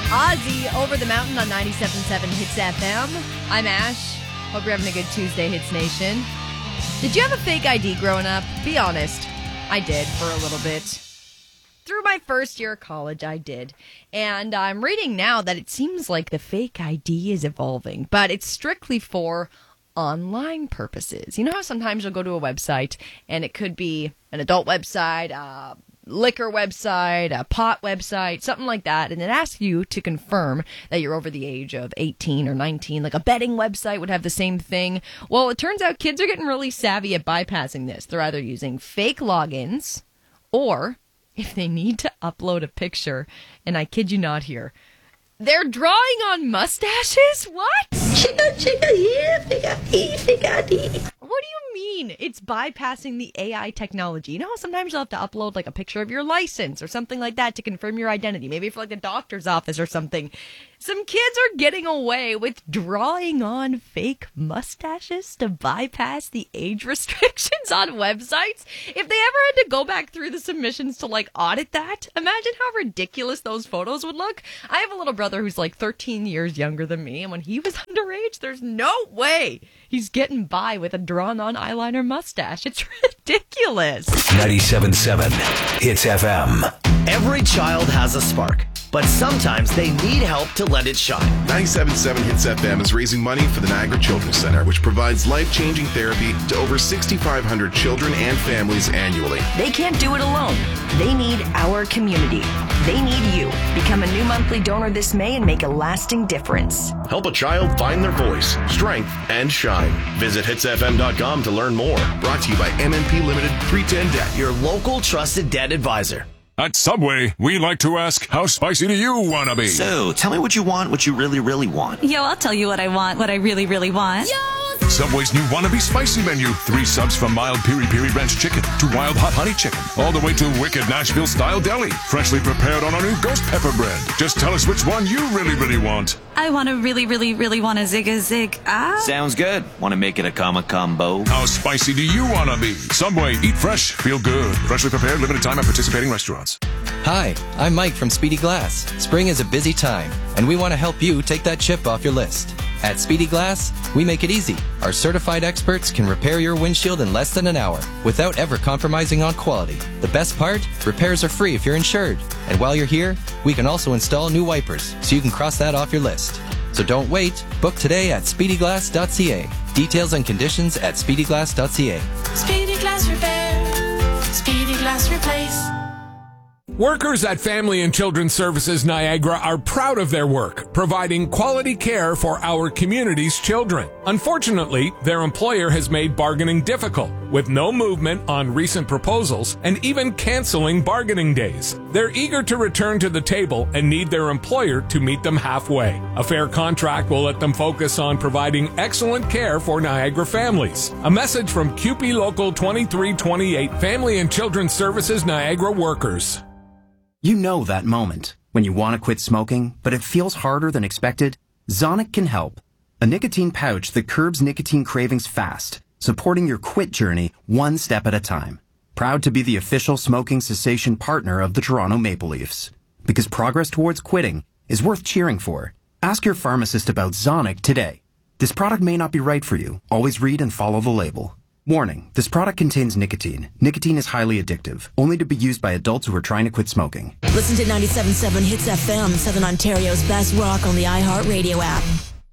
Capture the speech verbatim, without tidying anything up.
Ozzy, Over the Mountain on ninety-seven point seven Hits F M. I'm Ash. Hope you're having a good Tuesday, Hits Nation. Did you have a fake I D growing up? Be honest. I did for a little bit. Through my first year of college, I did. And I'm reading now that it seems like the fake I D is evolving, but it's strictly for online purposes. You know how sometimes you'll go to a website and it could be an adult website, a liquor website, a pot website, something like that, and it asks you to confirm that you're over the age of eighteen or nineteen. Like a betting website would have the same thing. Well, it turns out kids are getting really savvy at bypassing this. They're either using fake logins, or if they need to upload a picture, and I kid you not here, they're drawing on mustaches? What? Chica, chica, here, fake I D, fake I D. What do you mean it's bypassing the A I technology? You know how sometimes you'll have to upload like a picture of your license or something like that to confirm your identity, maybe for like a doctor's office or something. Some kids are getting away with drawing on fake mustaches to bypass the age restrictions on websites. If they ever had to go back through the submissions to like audit that, imagine how ridiculous those photos would look. I have a little brother who's like thirteen years younger than me, and when he was underage, there's no way he's getting by with a drawn-on eyeliner mustache. It's ridiculous. ninety-seven point seven Hits F M. Every child has a spark, but sometimes they need help to let it shine. ninety-seven point seven Hits F M is raising money for the Niagara Children's Center, which provides life-changing therapy to over sixty-five hundred children and families annually. They can't do it alone. They need our community. They need you. Become a new monthly donor this May and make a lasting difference. Help a child find their voice, strength, and shine. Visit hits f m dot com to learn more. Brought to you by M N P Limited three ten Debt. Your local trusted debt advisor. At Subway, we like to ask, how spicy do you want to be? So, tell me what you want, what you really, really want. Yo, I'll tell you what I want, what I really, really want. Yo! Subway's new Wannabe Spicy menu. Three subs from mild piri-piri ranch chicken to wild hot honey chicken, all the way to wicked Nashville-style deli, freshly prepared on our new ghost pepper bread. Just tell us which one you really, really want. I want to really, really, really want a zig-a-zig. Ah. Sounds good. Want to make it a comma combo? How spicy do you want to be? Subway, eat fresh, feel good. Freshly prepared, limited time at participating restaurants. Hi, I'm Mike from Speedy Glass. Spring is a busy time, and we want to help you take that chip off your list. At Speedy Glass, we make it easy. Our certified experts can repair your windshield in less than an hour without ever compromising on quality. The best part? Repairs are free if you're insured. And while you're here, we can also install new wipers so you can cross that off your list. So don't wait. Book today at speedy glass dot c a. Details and conditions at speedy glass dot c a. Speedy Glass Repair. Speedy Glass Replace. Workers at Family and Children's Services Niagara are proud of their work, providing quality care for our community's children. Unfortunately, their employer has made bargaining difficult, with no movement on recent proposals and even canceling bargaining days. They're eager to return to the table and need their employer to meet them halfway. A fair contract will let them focus on providing excellent care for Niagara families. A message from C U P E Local twenty-three twenty-eight, Family and Children's Services Niagara workers. You know that moment when you want to quit smoking, but it feels harder than expected? Zonic can help. A nicotine pouch that curbs nicotine cravings fast, supporting your quit journey one step at a time. Proud to be the official smoking cessation partner of the Toronto Maple Leafs. Because progress towards quitting is worth cheering for. Ask your pharmacist about Zonic today. This product may not be right for you. Always read and follow the label. Warning, this product contains nicotine. Nicotine is highly addictive, only to be used by adults who are trying to quit smoking. Listen to ninety-seven point seven Hits F M, Southern Ontario's best rock on the iHeartRadio app.